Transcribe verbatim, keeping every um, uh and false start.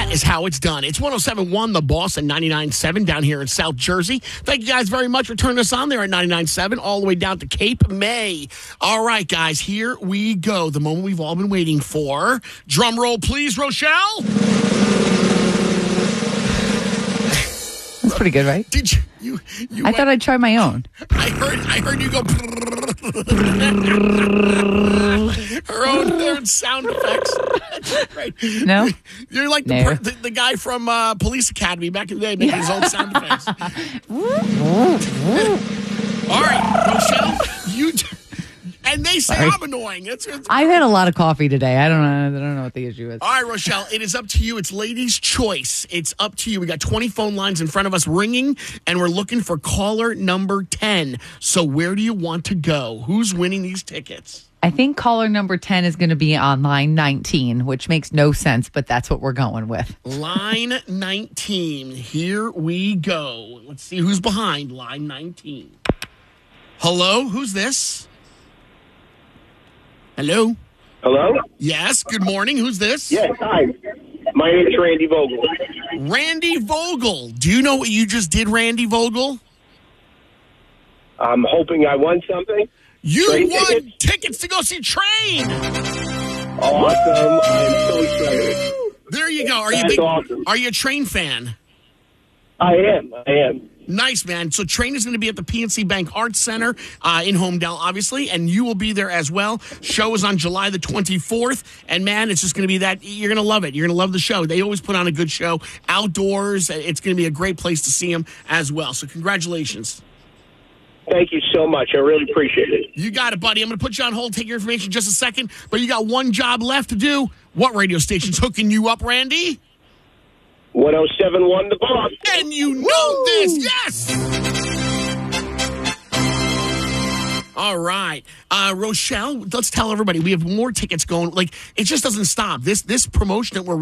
That is how it's done. It's one oh seven point one The Boss and ninety-nine point seven down here in South Jersey. Thank you guys very much for turning us on there at ninety-nine point seven all the way down to Cape May. All right, guys, here we go. The moment we've all been waiting for. Drum roll, please, Rochelle. That's pretty good, right? Did you? you, you I went, thought I'd try my own. I heard. I heard you go. Her own, her own sound effects. Right. No? You're like the, No. per, the, the guy from uh, Police Academy back in the day making his own sound effects. All right, Rochelle, you. And they say Sorry. I'm annoying. It's, it's, I've had a lot of coffee today. I don't know. I don't know what the issue is. All right, Rochelle, it is up to you. It's ladies' choice. It's up to you. We got twenty phone lines in front of us ringing, and we're looking for caller number ten. So where do you want to go? Who's winning these tickets? I think caller number ten is going to be on line nineteen, which makes no sense, but that's what we're going with. Line nineteen. Here we go. Let's see who's behind line nineteen. Hello? Who's this? Hello? Hello? Yes, good morning. Who's this? Yes, hi. My name is Randy Vogel. Randy Vogel. Do you know what you just did, Randy Vogel? I'm hoping I won something. You Train won tickets? tickets to go see Train. Awesome. I'm so excited. There you go. Are you That's big, awesome. Are you a Train fan? I am. I am. Nice, man. So Train is going to be at the P N C Bank Arts Center uh, in Homedale, obviously, and you will be there as well. Show is on July the twenty-fourth, and, man, it's just going to be that – you're going to love it. You're going to love the show. They always put on a good show. Outdoors, it's going to be a great place to see them as well. So congratulations. Thank you so much. I really appreciate it. You got it, buddy. I'm going to put you on hold, take your information in just a second, but you got one job left to do. What radio station's hooking you up, Randy? one oh seven point one The Boss. And you know this, yes! All right. Uh, Rochelle, let's tell everybody, we have more tickets going. Like, it just doesn't stop. This this promotion that we're